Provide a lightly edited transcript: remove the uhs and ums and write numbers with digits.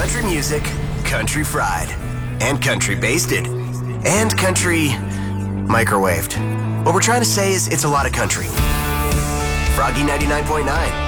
country music, country fried, and country basted, and country microwaved. What we're trying to say is it's a lot of country. Froggy 99.9.